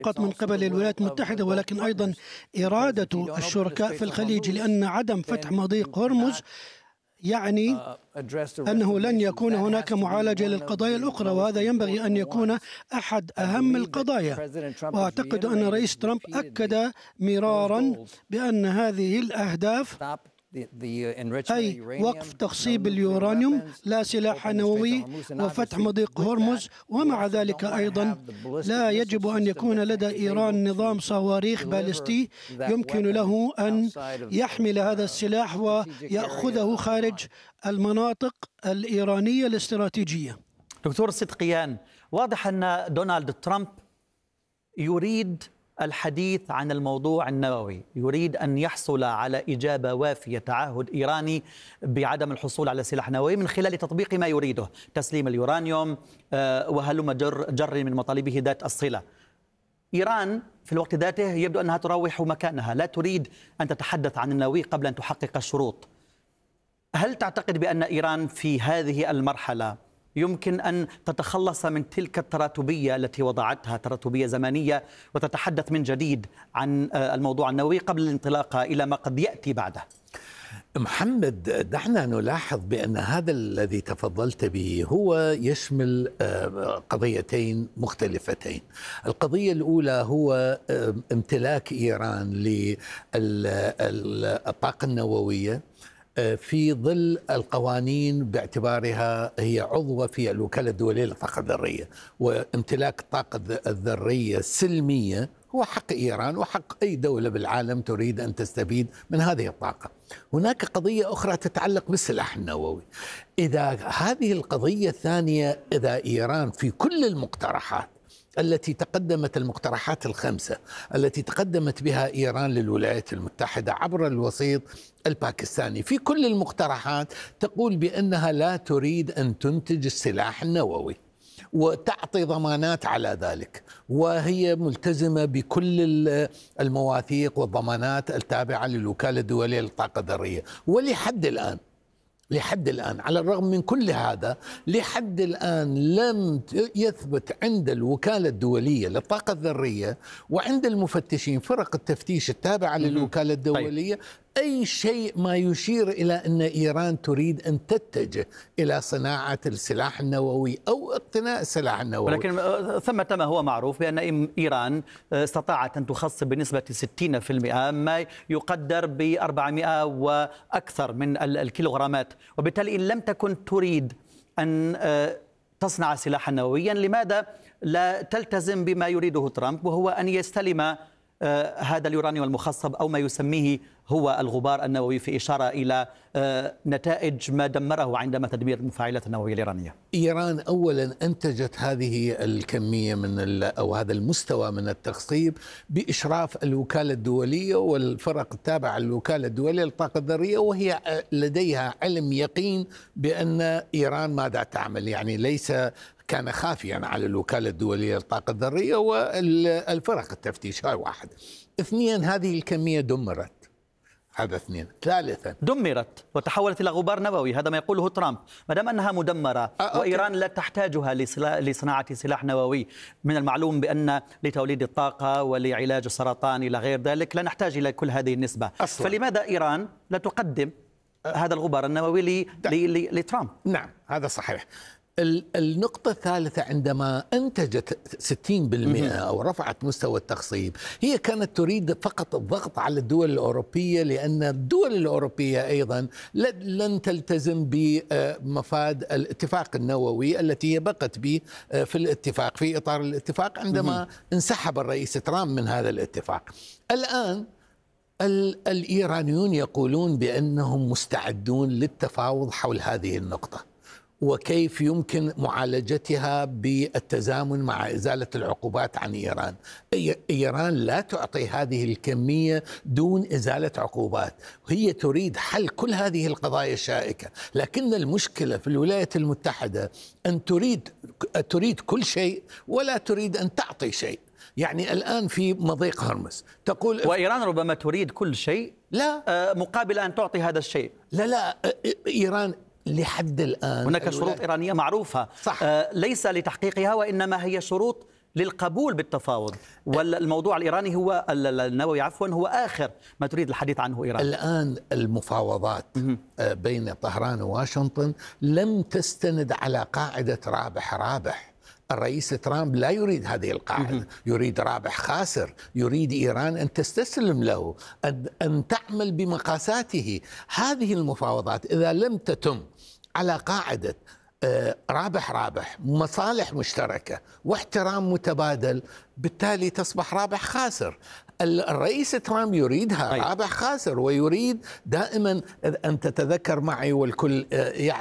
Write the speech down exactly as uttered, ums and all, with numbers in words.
فقط من قبل الولايات المتحدة، ولكن أيضا إرادة الشركاء في الخليج، لأن عدم فتح مضيق هرمز يعني أنه لن يكون هناك معالجة للقضايا الأخرى، وهذا ينبغي أن يكون أحد أهم القضايا. وأعتقد أن رئيس ترامب أكد مرارا بأن هذه الأهداف، أي وقف تخصيب اليورانيوم، لا سلاح نووي، وفتح مضيق هرمز، ومع ذلك أيضا لا يجب أن يكون لدى إيران نظام صواريخ باليستي يمكن له أن يحمل هذا السلاح ويأخذه خارج المناطق الإيرانية الاستراتيجية. دكتور صدقيان، واضح أن دونالد ترامب يريد الحديث عن الموضوع النووي، يريد أن يحصل على إجابة وافية، تعهد إيراني بعدم الحصول على سلاح نووي من خلال تطبيق ما يريده، تسليم اليورانيوم وهلم جر, جر من مطالبه ذات الصلة. إيران في الوقت ذاته يبدو أنها تروح مكانها، لا تريد أن تتحدث عن النووي قبل أن تحقق الشروط. هل تعتقد بأن إيران في هذه المرحلة يمكن أن تتخلص من تلك التراتبية التي وضعتها، تراتبية زمنية، وتتحدث من جديد عن الموضوع النووي قبل الانطلاق إلى ما قد يأتي بعده؟ محمد، دعنا نلاحظ بأن هذا الذي تفضلت به هو يشمل قضيتين مختلفتين. القضية الأولى هو امتلاك إيران للطاقة النووية في ظل القوانين باعتبارها هي عضوة في الوكالة الدولية للطاقة الذرية، وامتلاك الطاقة الذرية السلمية هو حق إيران وحق أي دولة بالعالم تريد أن تستفيد من هذه الطاقة. هناك قضية أخرى تتعلق بالسلاح النووي. إذا هذه القضية الثانية، إذا إيران في كل المقترحات التي تقدمت، المقترحات الخمسة التي تقدمت بها إيران للولايات المتحدة عبر الوسيط الباكستاني، في كل المقترحات تقول بأنها لا تريد أن تنتج السلاح النووي وتعطي ضمانات على ذلك، وهي ملتزمة بكل المواثيق والضمانات التابعة للوكالة الدولية للطاقة الذرية. ولحد الآن لحد الآن على الرغم من كل هذا، لحد الآن لم يثبت عند الوكالة الدولية للطاقة الذرية وعند المفتشين فرق التفتيش التابعة للوكالة الدولية أي شيء ما يشير إلى أن إيران تريد أن تتجه إلى صناعة السلاح النووي أو اقتناء السلاح النووي. ولكن ثمة ما هو معروف بأن إيران استطاعت أن تخصب بنسبة ستين بالمئة ما يقدر ب أربعمئة وأكثر من الكيلوغرامات، وبالتالي إن لم تكن تريد أن تصنع سلاحا نوويا، لماذا لا تلتزم بما يريده ترامب، وهو أن يستلم هذا اليورانيوم المخصب أو ما يسميه هو الغبار النووي، في إشارة إلى نتائج ما دمره عندما تدمير المفاعلات النووية الإيرانية؟ إيران أولا أنتجت هذه الكمية من أو هذا المستوى من التخصيب بإشراف الوكالة الدولية والفرق التابعة للوكالة الدولية للطاقة الذرية، وهي لديها علم يقين بأن إيران ماذا تعمل، يعني ليس كان خافيا على الوكالة الدولية للطاقة الذرية والفرق التفتيش. هاي واحد. اثنين، هذه الكمية دمرت. هذا اثنين. ثالثا، دمرت وتحولت إلى غبار نووي، هذا ما يقوله ترامب. ما دام أنها مدمرة أه وإيران لا تحتاجها لصناعة سلاح نووي، من المعلوم بأن لتوليد الطاقة ولعلاج السرطان إلى غير ذلك لا نحتاج إلى كل هذه النسبة أصلاً. فلماذا إيران لا تقدم هذا الغبار النووي لترامب؟ نعم، هذا صحيح. النقطة الثالثة، عندما أنتجت ستين بالمئة أو رفعت مستوى التخصيب، هي كانت تريد فقط الضغط على الدول الأوروبية، لأن الدول الأوروبية أيضا لن تلتزم بمفاد الاتفاق النووي التي هي بقت به في الاتفاق، في إطار الاتفاق عندما انسحب الرئيس ترامب من هذا الاتفاق. الآن الإيرانيون يقولون بأنهم مستعدون للتفاوض حول هذه النقطة، وكيف يمكن معالجتها بالتزامن مع إزالة العقوبات عن إيران. إيران لا تعطي هذه الكمية دون إزالة عقوبات، هي تريد حل كل هذه القضايا الشائكة، لكن المشكلة في الولايات المتحدة أن تريد تريد كل شيء ولا تريد أن تعطي شيء. يعني الآن في مضيق هرمز تقول، وإيران ربما تريد كل شيء لا مقابل أن تعطي هذا الشيء. لا لا إيران لحد الآن هناك شروط إيرانية معروفة، صح. آه ليس لتحقيقها، وإنما هي شروط للقبول بالتفاوض، ولا الموضوع الإيراني هو النووي عفوا هو آخر ما تريد الحديث عنه إيران؟ الآن المفاوضات بين طهران وواشنطن لم تستند على قاعدة رابح رابح. الرئيس ترامب لا يريد هذه القاعدة، يريد رابح خاسر، يريد إيران أن تستسلم له، أن تعمل بمقاساته. هذه المفاوضات إذا لم تتم على قاعدة رابح رابح، مصالح مشتركة واحترام متبادل، بالتالي تصبح رابح خاسر. الرئيس ترامب يريدها رابح خاسر، ويريد دائما أن تتذكر معي والكل